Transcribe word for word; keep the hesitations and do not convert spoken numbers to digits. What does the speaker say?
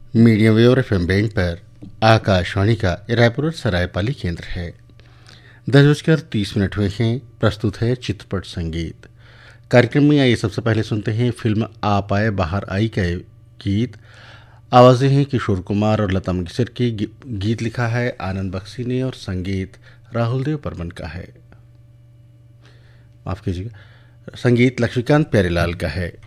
Medium wave और FM band पर आकाशवाणी का रायपुर सरायपाली केंद्र है। दस बजकर तीस मिनट हुए हैं। प्रस्तुत है चित्रपट संगीत। कार्यक्रम में आइए सबसे पहले सुनते हैं फिल्म आप आए बाहर आई का गीत। आवाज़ें हैं किशोर कुमार और लता मंगेशकर की। गीत लिखा है आनंद बख्शी ने और संगीत राहुल देव बर्मन का है। माफ कीजिएगा, संगीत लक्ष्मीकांत प्यारेलाल का है।